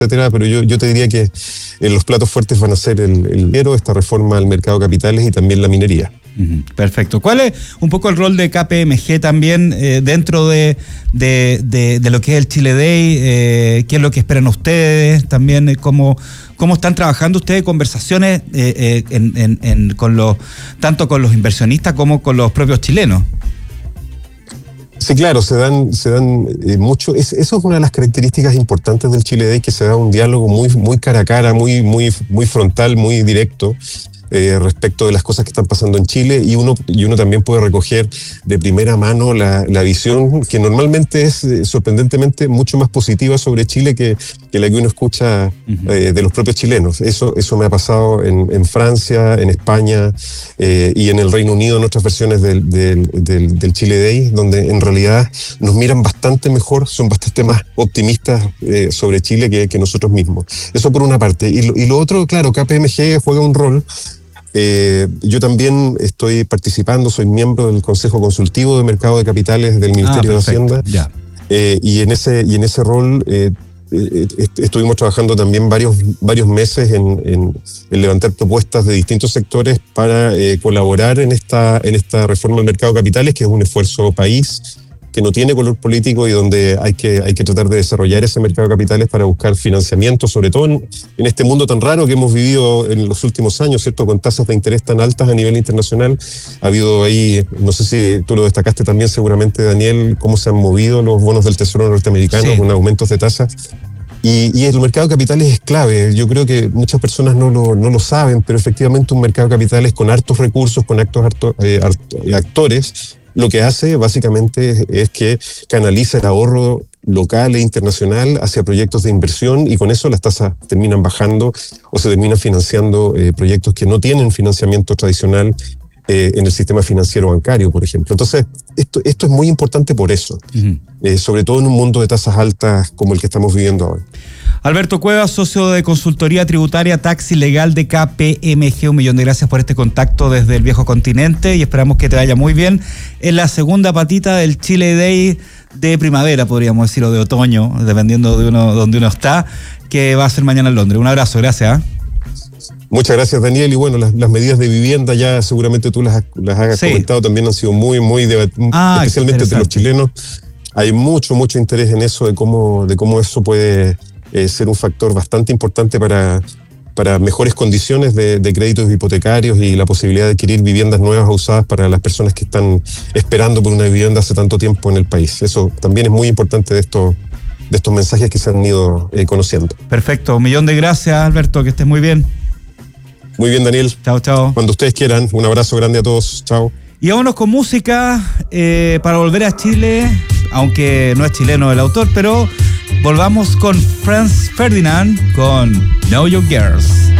etcétera, pero yo te diría que los platos fuertes van a ser el dinero, esta reforma al mercado de capitales y también la minería. Perfecto. ¿Cuál es un poco el rol de KPMG también dentro de lo que es el Chile Day? ¿Qué es lo que esperan ustedes? También cómo están trabajando ustedes conversaciones tanto con los inversionistas como con los propios chilenos. Sí, claro, se dan mucho. Eso es una de las características importantes del Chile Day, que se da un diálogo muy cara a cara, muy frontal, muy directo. Respecto de las cosas que están pasando en Chile, y uno también puede recoger de primera mano la visión que normalmente es sorprendentemente mucho más positiva sobre Chile que la que uno escucha de los propios chilenos. Eso me ha pasado en Francia, en España y en el Reino Unido, en otras versiones del Chile Day, donde en realidad nos miran bastante mejor, son bastante más optimistas sobre Chile que nosotros mismos. Eso por una parte. Y lo otro, claro, KPMG juega un rol. Yo también estoy participando, soy miembro del Consejo Consultivo de Mercado de Capitales del Ministerio de Hacienda. Y en ese rol estuvimos trabajando también varios meses en levantar propuestas de distintos sectores para colaborar en esta reforma del mercado de capitales, que es un esfuerzo país, que no tiene color político y donde hay que tratar de desarrollar ese mercado de capitales para buscar financiamiento, sobre todo en este mundo tan raro que hemos vivido en los últimos años, ¿cierto? Con tasas de interés tan altas a nivel internacional. Ha habido ahí, no sé si tú lo destacaste también seguramente, Daniel, cómo se han movido los bonos del Tesoro norteamericano con aumentos de tasas. Y el mercado de capitales es clave. Yo creo que muchas personas no lo saben, pero efectivamente un mercado de capitales con hartos recursos, con actores, lo que hace básicamente es que canaliza el ahorro local e internacional hacia proyectos de inversión, y con eso las tasas terminan bajando o se terminan financiando proyectos que no tienen financiamiento tradicional en el sistema financiero bancario, por ejemplo. Entonces, esto es muy importante por eso, sobre todo en un mundo de tasas altas como el que estamos viviendo ahora. Alberto Cuevas, socio de consultoría tributaria Tax y Legal de KPMG, 1.000.000 de gracias por este contacto desde el viejo continente, y esperamos que te vaya muy bien en la segunda patita del Chile Day de primavera, podríamos decir, o de otoño, dependiendo de donde uno está, que va a ser mañana en Londres. Un abrazo, gracias. Muchas gracias, Daniel. Y bueno, las medidas de vivienda ya seguramente tú las has comentado, también han sido muy especialmente entre los chilenos. Hay mucho interés en eso, de cómo eso puede ser un factor bastante importante para mejores condiciones de créditos hipotecarios y la posibilidad de adquirir viviendas nuevas o usadas para las personas que están esperando por una vivienda hace tanto tiempo en el país. Eso también es muy importante de estos mensajes que se han ido conociendo. Perfecto, 1.000.000 de gracias, Alberto, que estés muy bien. Muy bien, Daniel. Chao. Cuando ustedes quieran, un abrazo grande a todos. Chao. Y vámonos con música para volver a Chile, aunque no es chileno el autor, pero volvamos con Franz Ferdinand con Know Your Girls.